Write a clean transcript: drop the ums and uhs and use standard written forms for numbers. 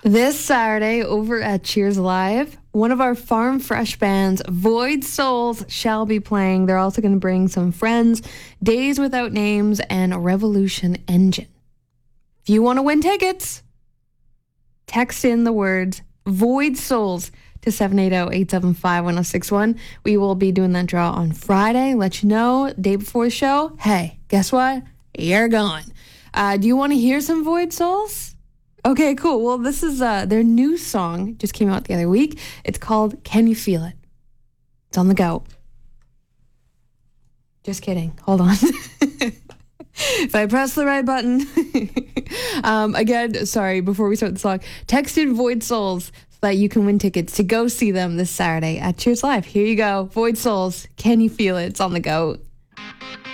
This Saturday over at Cheers Live, one of our Farm Fresh bands, Void Souls, shall be playing. They're also going to bring some friends, Days Without Names, and Revolution Engine. If you want to win tickets, text in the words Void Souls to 780-875-1061. We will be doing that draw on Friday. Let you know, day before the show. Hey, guess what? You're going. Do you want to hear some Void Souls? Okay, cool. Well, this is their new song. Just came out the other week. It's called Can You Feel It? It's on the go. Just kidding. Hold on. If I press the right button. Again, sorry, before we start the song, text in Void Souls so that you can win tickets to go see them this Saturday at Cheers Live. Here you go. Void Souls. Can You Feel It? It's on the go.